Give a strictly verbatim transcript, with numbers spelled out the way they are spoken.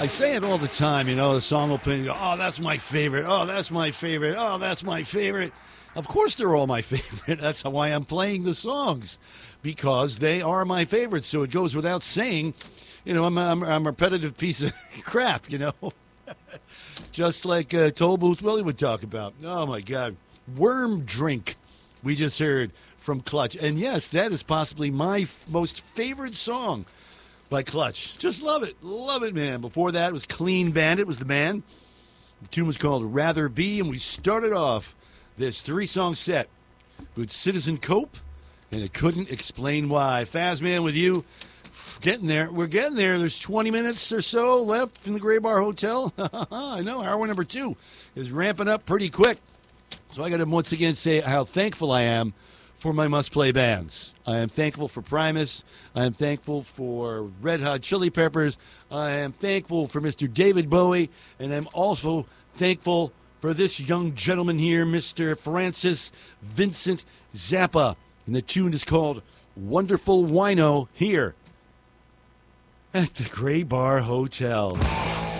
I say it all the time, you know, the song will play, oh, that's my favorite, oh, that's my favorite, oh, that's my favorite. Of course they're all my favorite. That's why I'm playing the songs, because they are my favorites. So it goes without saying, you know, I'm, I'm, I'm a repetitive piece of crap, you know. Just like uh, Toll Booth Willie would talk about. Oh, my God. Worm Drink, we just heard from Clutch. And, yes, that is possibly my f- most favorite song by Clutch. Just love it. Love it, man. Before that, it was Clean Bandit was the band. The tune was called Rather Be, and we started off this three-song set with Citizen Cope, and it couldn't explain why. Fazman with you. Getting there. We're getting there. There's twenty minutes or so left from the Gray Bar Hotel. I know. Hour number two is ramping up pretty quick. So I got to once again say how thankful I am for my must-play bands. I am thankful for Primus. I am thankful for Red Hot Chili Peppers. I am thankful for Mister David Bowie. And I'm also thankful for this young gentleman here, Mister Francis Vincent Zappa. And the tune is called Wonderful Wino here at the Gray Bar Hotel.